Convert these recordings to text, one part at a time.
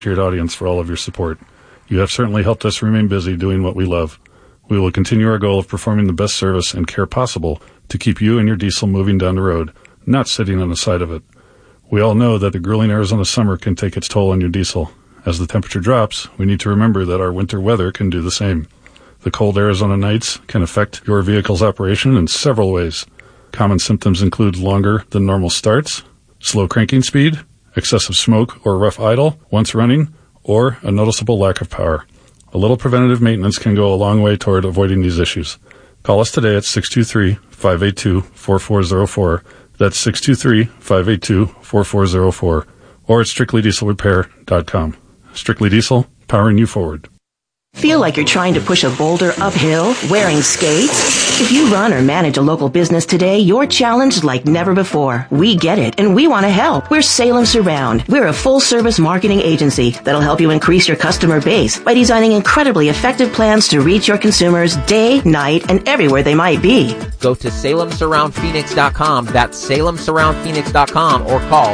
audience for all of your support. You have certainly helped us remain busy doing what we love. We will continue our goal of performing the best service and care possible to keep you and your diesel moving down the road, not sitting on the side of it. We all know that the grueling Arizona summer can take its toll on your diesel. As the temperature drops, we need to remember that our winter weather can do the same. The cold Arizona nights can affect your vehicle's operation in several ways. Common symptoms include longer than normal starts, slow cranking speed, excessive smoke or rough idle once running, or a noticeable lack of power. A little preventative maintenance can go a long way toward avoiding these issues. Call us today at 623-582-4404. That's 623-582-4404. Or at StrictlyDieselRepair.com. Strictly Diesel, powering you forward. Feel like you're trying to push a boulder uphill wearing skates? If you run or manage a local business today, you're challenged like never before. We get it, and we want to help. We're Salem Surround. We're a full-service marketing agency that'll help you increase your customer base by designing incredibly effective plans to reach your consumers day, night, and everywhere they might be. Go to SalemSurroundPhoenix.com. That's SalemSurroundPhoenix.com or call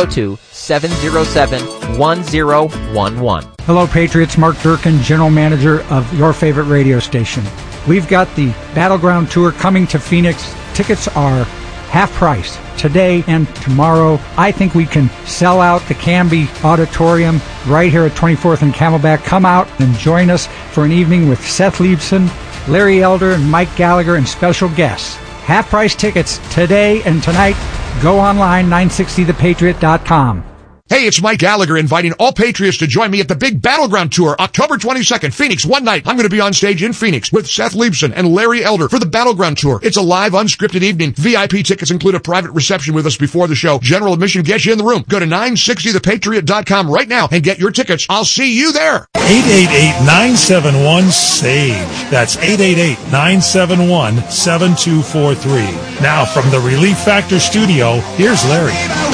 602-707-1011. Hello, Patriots. Mark Durkin, General Manager of your favorite radio station. We've got the Battleground Tour coming to Phoenix. Tickets are half price today and tomorrow. I think we can sell out the Canby Auditorium right here at 24th and Camelback. Come out and join us for an evening with Seth Leibson, Larry Elder, and Mike Gallagher, and special guests. Half price tickets today and tonight. Go online, 960thepatriot.com. Hey, it's Mike Gallagher inviting all Patriots to join me at the big Battleground Tour, October 22nd, Phoenix, one night. I'm going to be on stage in Phoenix with Seth Leibson and Larry Elder for the Battleground Tour. It's a live, unscripted evening. VIP tickets include a private reception with us before the show. General admission gets you in the room. Go to 960thepatriot.com right now and get your tickets. I'll see you there. 888-971-SAGE. That's 888-971-7243. Now, from the Relief Factor studio, here's Larry.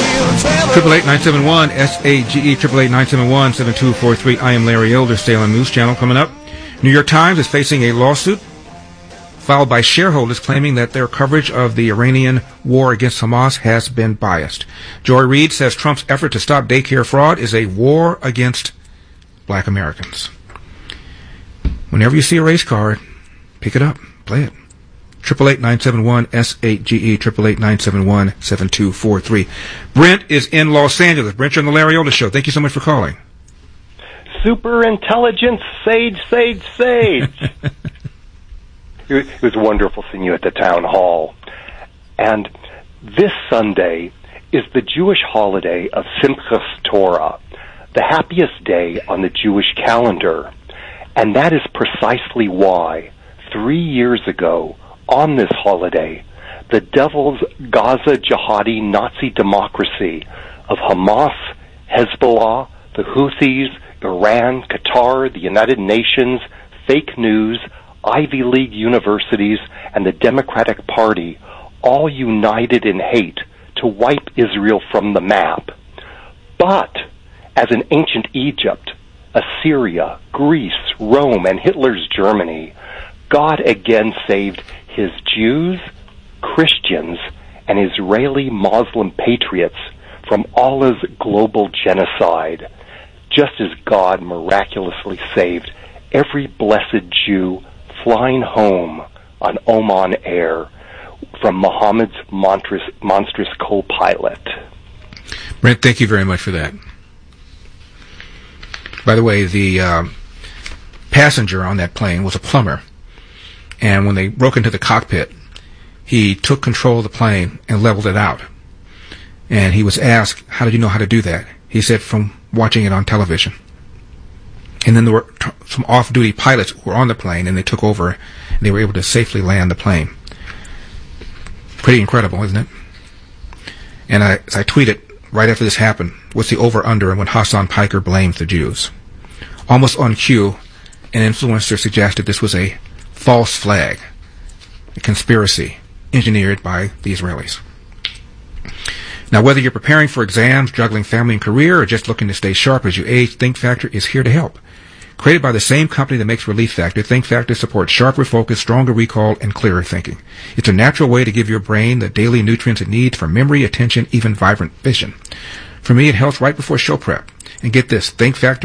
888-971-SAGE, 888-971-7243. I am Larry Elder, Salem News Channel. Coming up, New York Times is facing a lawsuit filed by shareholders claiming that their coverage of the Iranian war against Hamas has been biased. Joy Reid says Trump's effort to stop daycare fraud is a war against black Americans. Whenever you see a race card, pick it up, play it. 888-971-SAGE, 888-971-7243. Brent is in Los Angeles. Brent, you're on the Larry Elder Show. Thank you so much for calling. Super intelligence, sage. It was wonderful seeing you at the town hall. And this Sunday is the Jewish holiday of Simchas Torah, the happiest day on the Jewish calendar. And that is precisely why 3 years ago, on this holiday, the devil's Gaza jihadi Nazi democracy of Hamas, Hezbollah, the Houthis, Iran, Qatar, the United Nations, fake news, Ivy League universities, and the Democratic Party all united in hate to wipe Israel from the map. But, as in ancient Egypt, Assyria, Greece, Rome, and Hitler's Germany, God again saved his Jews, Christians, and Israeli Muslim patriots from Allah's global genocide, just as God miraculously saved every blessed Jew flying home on Oman Air from Muhammad's monstrous co-pilot. Brent, thank you very much for that. By the way, the passenger on that plane was a plumber. And when they broke into the cockpit, he took control of the plane and leveled it out. And he was asked, how did you know how to do that? He said, from watching it on television. And then there were some off-duty pilots who were on the plane, and they took over, and they were able to safely land the plane. Pretty incredible, isn't it? And as I tweeted right after this happened, what's the over-under when Hassan Piker blames the Jews? Almost on cue, an influencer suggested this was a false flag, a conspiracy engineered by the Israelis. Now, whether you're preparing for exams, juggling family and career, or just looking to stay sharp as you age, Think Factor is here to help. Created by the same company that makes Relief Factor, Think Factor supports sharper focus, stronger recall, and clearer thinking. It's a natural way to give your brain the daily nutrients it needs for memory, attention, even vibrant vision. For me, it helps right before show prep. And get this, Think Factor